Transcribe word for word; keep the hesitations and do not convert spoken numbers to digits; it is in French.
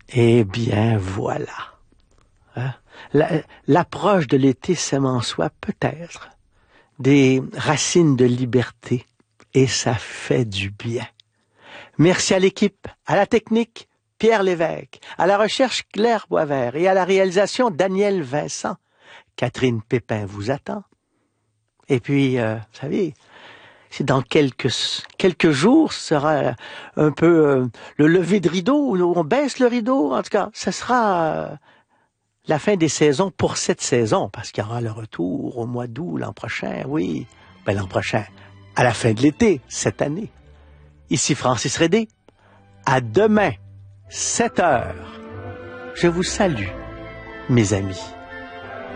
Eh bien, voilà. Hein? La- L'approche de l'été sème en soi peut-être des racines de liberté et ça fait du bien. Merci à l'équipe, à la technique, Pierre Lévesque, à la recherche Claire Boisvert et à la réalisation Daniel Vincent. Catherine Pépin vous attend. Et puis, euh, vous savez, c'est dans quelques quelques jours, ce sera un peu euh, le lever de rideau, où on baisse le rideau. En tout cas, ce sera euh, la fin des saisons pour cette saison, parce qu'il y aura le retour au mois d'août l'an prochain, oui. Ben l'an prochain, à la fin de l'été, cette année. Ici Francis Rédé. À demain, sept heures. Je vous salue, mes amis.